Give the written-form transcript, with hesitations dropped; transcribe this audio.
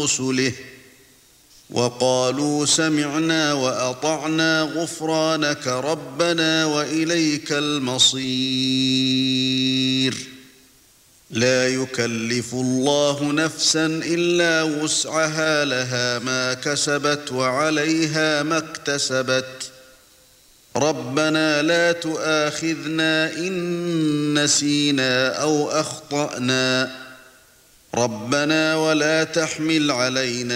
رسله وقالوا سمعنا وأطعنا غفرانك ربنا وإليك المصير لا يكلف الله نفسا إلا وسعها لها ما كسبت وعليها ما اكتسبت ربنا لا تؤاخذنا إن نسينا أو أخطأنا ربنا ولا تحمل علينا